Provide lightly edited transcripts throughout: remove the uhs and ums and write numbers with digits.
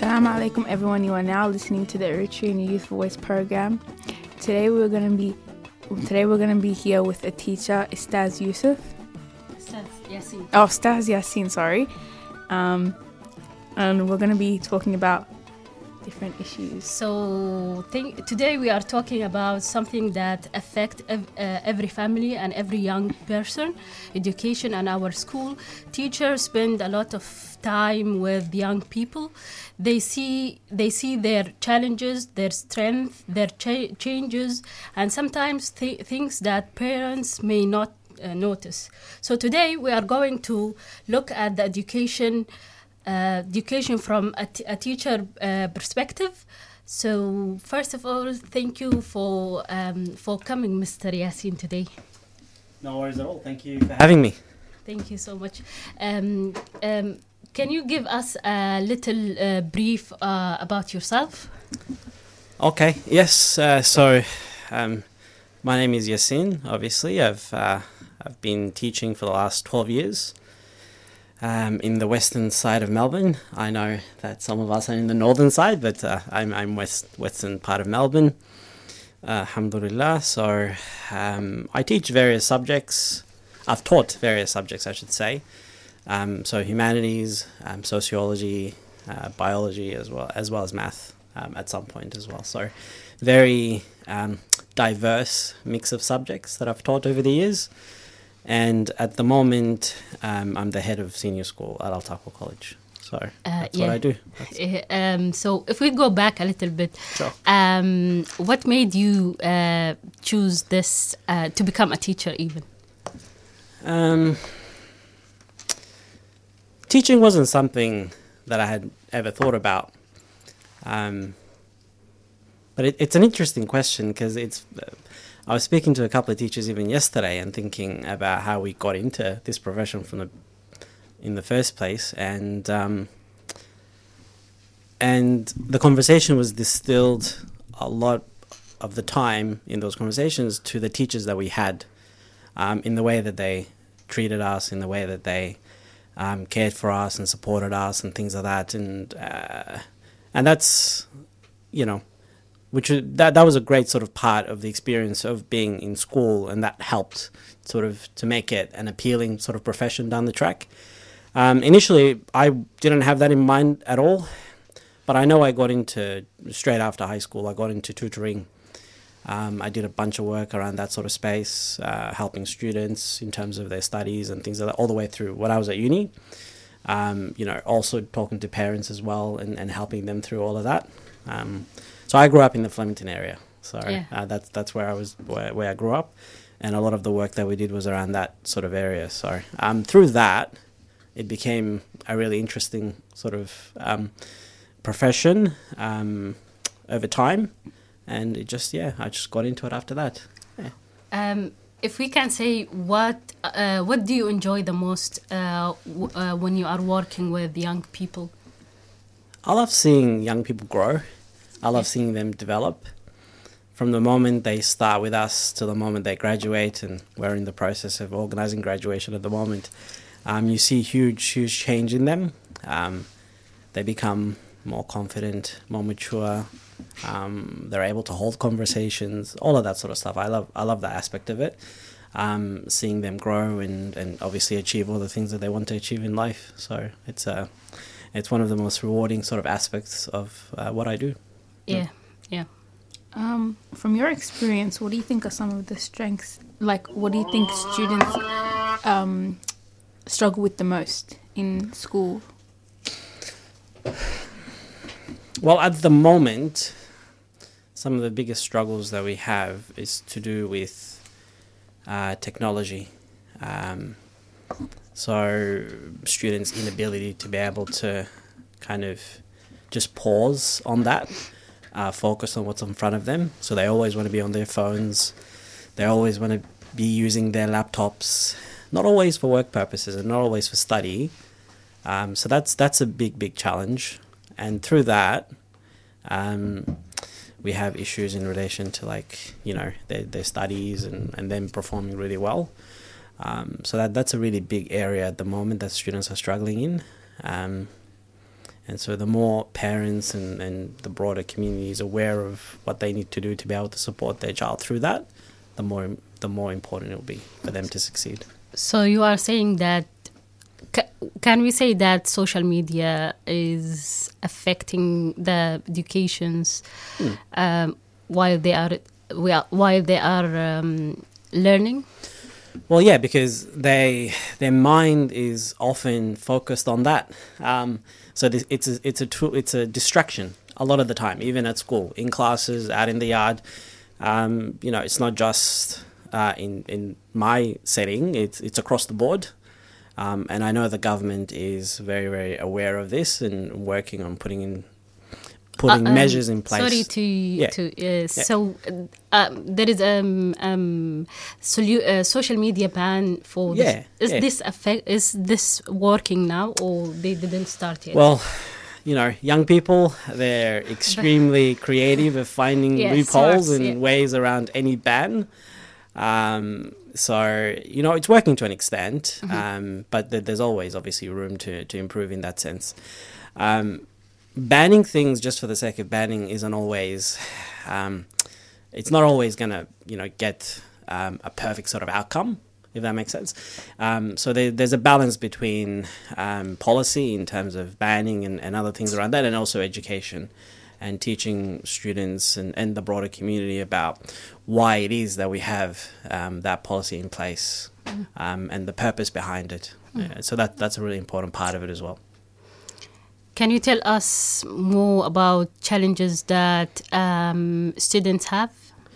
Assalamu alaikum everyone. You are now listening to the Eritrean Youth Voice program. Today we're going to be here with a teacher, Ustaz Yusuf. Ustaz Yasin. Oh, Ustaz Yasin, sorry. And we're going to be talking about different issues. So today we are talking about something that affects every family and every young person, education and our school. Teachers spend a lot of time with young people. They see their challenges, their strength, their changes, and sometimes things that parents may not notice. So today we are going to look at the education from a teacher perspective. So first of all, thank you for coming, Mr. Yasin, today. No worries at all. Thank you for having me. Thank you so much. Can you give us a little brief about yourself? Okay. Yes. So, my name is Yasin. Obviously, I've been teaching for the last 12 years. In the western side of Melbourne. I know that some of us are in the northern side, but I'm western part of Melbourne. Alhamdulillah. So I teach various subjects. I've taught various subjects, I should say. So humanities, sociology, biology, as well as math at some point as well. So very diverse mix of subjects that I've taught over the years. And at the moment, I'm the head of senior school at Al Taqwa College. So that's what I do. So if we go back a little bit, Sure. What made you choose this to become a teacher even? Teaching wasn't something that I had ever thought about. But it's an interesting question because I was speaking to a couple of teachers even yesterday and thinking about how we got into this profession in the first place, and the conversation was distilled a lot of the time in those conversations to the teachers that we had, in the way that they treated us, in the way that they cared for us and supported us and things like that, and that's, you know, that was a great sort of part of the experience of being in school, and that helped sort of to make it an appealing sort of profession down the track. Initially, I didn't have that in mind at all, but I know I got into, straight after high school, I got into tutoring. I did a bunch of work around that sort of space, helping students in terms of their studies and things like that, all the way through when I was at uni. Also talking to parents as well and helping them through all of that. So I grew up in the Flemington area, so yeah. That's where I grew up, and a lot of the work that we did was around that sort of area. So through that, it became a really interesting sort of profession over time, and I just got into it after that. Yeah. If we can say, what do you enjoy the most when you are working with young people? I love seeing young people grow. I love seeing them develop from the moment they start with us to the moment they graduate, and we're in the process of organising graduation at the moment. You see huge change in them. They become more confident, more mature. They're able to hold conversations, all of that sort of stuff. I love that aspect of it. Seeing them grow and obviously achieve all the things that they want to achieve in life. So it's one of the most rewarding sort of aspects of what I do. Yeah. From your experience, what do you think are some of the strengths? Like, what do you think students struggle with the most in school? Well, at the moment, some of the biggest struggles that we have is to do with technology. So students' inability to be able to kind of just pause on that, focus on what's in front of them. So they always want to be on their phones. They always want to be using their laptops, not always for work purposes and not always for study. So that's a big challenge. And through that, we have issues in relation to their studies and them performing really well. So that's a really big area at the moment that students are struggling in. And so the more parents and the broader community is aware of what they need to do to be able to support their child through that, the more important it will be for them to succeed. So you are saying that, can we say that social media is affecting the educations while they are learning? Well, yeah, because their mind is often focused on that. So it's a tool, it's a distraction a lot of the time, even at school, in classes, out in the yard. It's not just in my setting; it's across the board. And I know the government is very, very aware of this and working on putting measures in place. So there is social media ban for this. Is this working now, or they didn't start yet? Well, young people, they're extremely creative of finding loopholes and ways around any ban. So, it's working to an extent, but there's always obviously room to improve in that sense. Banning things just for the sake of banning isn't always, it's not always going to, get a perfect sort of outcome, if that makes sense. So there's a balance between policy in terms of banning and other things around that, and also education and teaching students and the broader community about why it is that we have that policy in place and the purpose behind it. So that's a really important part of it as well. Can you tell us more about challenges that students have?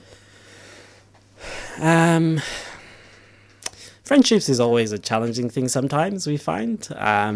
Friendships is always a challenging thing sometimes, we find.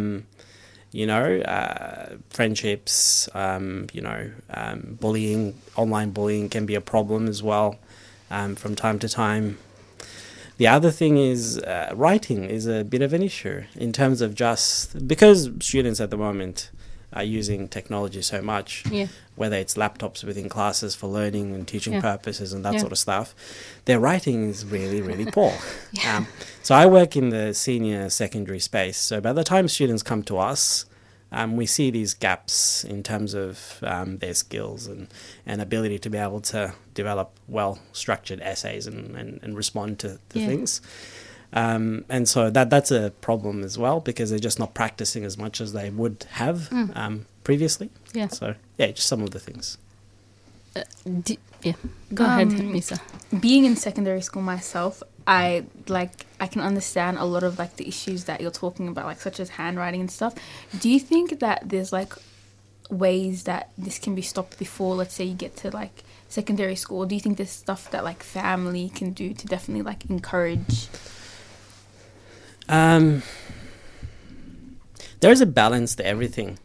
Friendships, bullying, online bullying can be a problem as well from time to time. The other thing is writing is a bit of an issue in terms of just because students at the moment are using technology so much, whether it's laptops within classes for learning and teaching purposes and that sort of stuff, their writing is really, really poor. So I work in the senior secondary space. So by the time students come to us, we see these gaps in terms of their skills and ability to be able to develop well-structured essays and respond to things. And so that's a problem as well, because they're just not practicing as much as they would have previously. So, just some of the things. Go ahead, Misa. Being in secondary school myself, I can understand a lot of the issues that you're talking about, such as handwriting and stuff. Do you think that there's ways that this can be stopped before, let's say, you get to secondary school? Do you think there's stuff that family can do to definitely encourage? There is a balance to everything,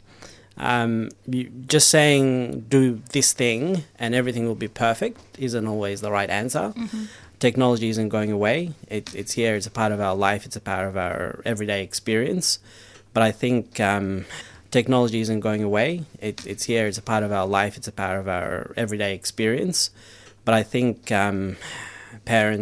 just saying do this thing and everything will be perfect isn't always the right answer. Technology isn't going away. It's here. It's a part of our life. It's a part of our everyday experience. But I think technology isn't going away. It's here. It's a part of our life. It's a part of our everyday experience. But I think parents